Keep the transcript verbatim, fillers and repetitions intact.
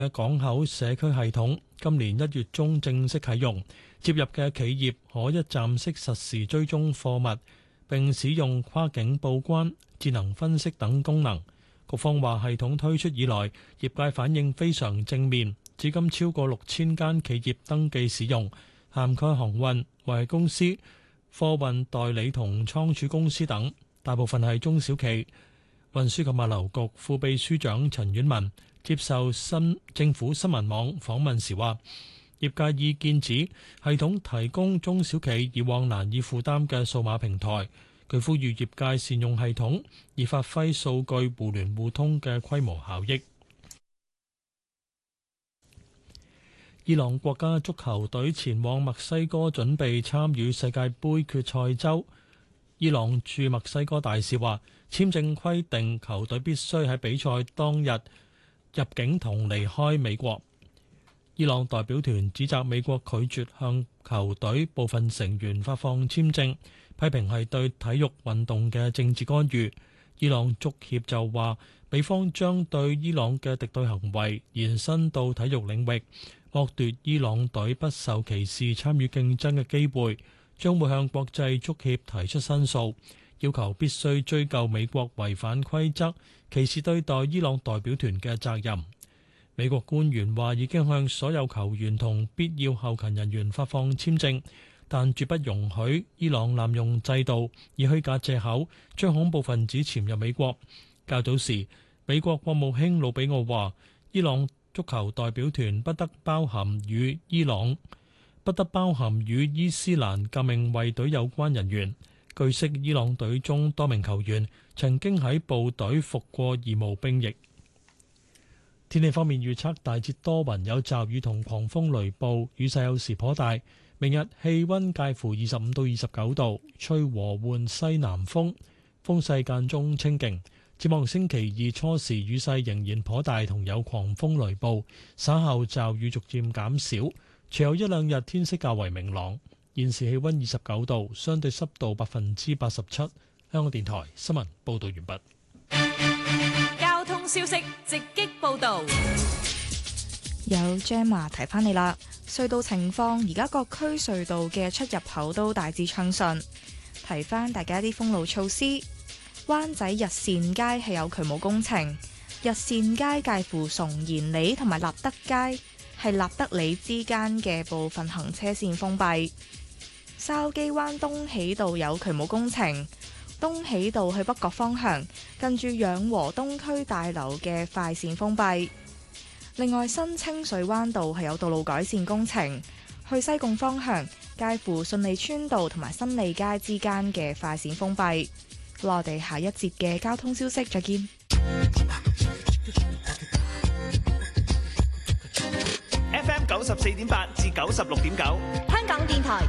嘅港口社區系統今年一月中正式啟用，接入嘅企業可一站式實時追蹤貨物，並使用跨境報關、智能分析等功能。局方話系統推出以來，業界反應非常正面，至今超過六千間企業登記使用，涵蓋航運、維公司、貨運代理同倉儲公司等，大部分係中小企。運輸及物流局副秘書長陳婉文接受新政府新聞網訪問時話，業界意見指系統提供中小企以往難以負擔嘅數碼平台。佢呼籲業界善用系統，以發揮數據互聯互通嘅規模效益。伊朗國家足球隊前往墨西哥準備參與世界盃決賽周。伊朗駐墨西哥大使話，簽證規定球隊必須喺比賽當日入境同離開美國。伊朗代表團指責美國拒絕向球隊部分成員發放簽證，批評係對體育運動嘅政治干預。伊朗足協就話，美方將對伊朗嘅敵對行為延伸到體育領域，剝奪伊朗隊不受歧視參與競爭嘅機會，將會向國際足協提出申訴，要求必須追究美國違反規則、歧視對待伊朗代表團嘅責任。美國官員話已經向所有球員同必要後勤人員發放簽證，但絕不容許伊朗濫用制度，以虛假藉口將恐怖分子潛入美國。較早時，美國國務卿魯比奧話，伊朗足球代表團不得包含與伊朗不得包含與伊斯蘭革命衛隊有關人員。據悉，伊朗隊中多名球員曾經喺部隊服過義務兵役。天氣方面預測大致多雲，有驟雨同狂風雷暴，雨勢有時頗大。明日氣溫介乎二十五到二十九度，吹和緩西南風，風勢間中清勁。展望星期二初時雨勢仍然頗大，同有狂風雷暴，稍後驟雨逐漸減少。隨後一兩日天色較為明朗。現時氣溫二十九度，相對濕度百分之八十七。香港電台新聞報道完畢。 交通消息直擊報道。 有 Gemma 提翻你啦，隧道情況而家各區隧道嘅出入口都大致暢順。提翻大家啲封路措施，灣仔日善街係有渠務工程，日善街介乎崇賢里同埋立德街係立德里之間嘅部分行車線封閉。筲箕灣東喜道有渠務工程，東喜道去北角方向近住養和東區大樓嘅快線封閉。另外，新清水灣道係有道路改善工程，去西貢方向介乎順利村道同埋新利街之間嘅快線封閉。我哋下一節嘅交通消息再見。 F M 九十四點八至九十六點九， 香港電台